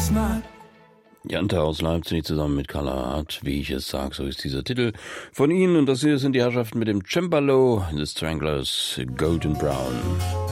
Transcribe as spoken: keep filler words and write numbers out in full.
not. Jante aus Leipzig zusammen mit Carla Hart, wie ich es sag, so ist dieser Titel von Ihnen. Und das hier sind die Herrschaften mit dem Cembalo, The Stranglers, Golden Brown.